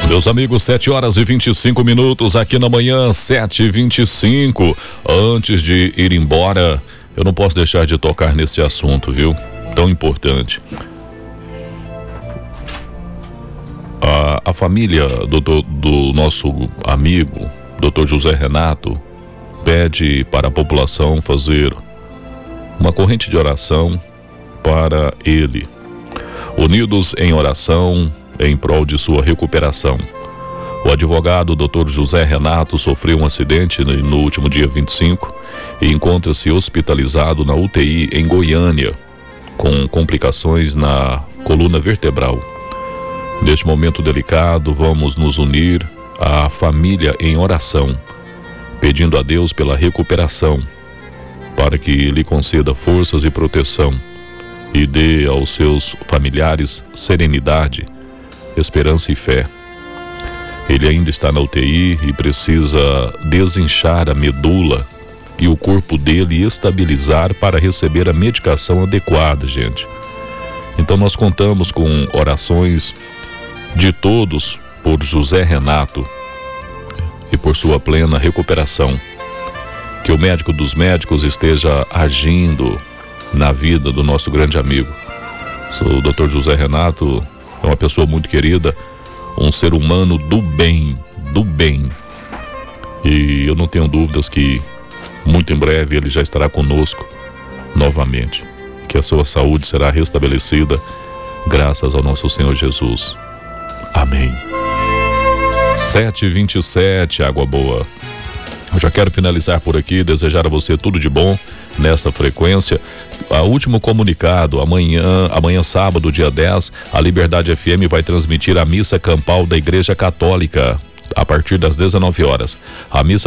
Meus amigos, 7h25 aqui na manhã, 7h25. Antes de ir embora, eu não posso deixar de tocar nesse assunto, viu? Tão importante. A família do nosso amigo, Dr. José Renato, pede para a população fazer uma corrente de oração para ele. Unidos em oração em prol de sua recuperação. O advogado Dr. José Renato sofreu um acidente no último dia 25 e encontra-se hospitalizado na UTI em Goiânia, com complicações na coluna vertebral. Neste momento delicado, vamos nos unir à família em oração, pedindo a Deus pela recuperação, para que lhe conceda forças e proteção e dê aos seus familiares serenidade, esperança e fé. Ele ainda está na UTI e precisa desinchar a medula e o corpo dele estabilizar para receber a medicação adequada, gente. Então nós contamos com orações de todos por José Renato e por sua plena recuperação. Que o médico dos médicos esteja agindo na vida do nosso grande amigo. O Dr. José Renato é uma pessoa muito querida, um ser humano do bem. E eu não tenho dúvidas que muito em breve ele já estará conosco novamente. Que a sua saúde será restabelecida graças ao nosso Senhor Jesus. Amém. 7h27, água boa. Eu já quero finalizar por aqui, desejar a você tudo de bom nesta frequência. O último comunicado, amanhã sábado, dia 10, a Liberdade FM vai transmitir a missa campal da Igreja Católica a partir das 19 horas. A missa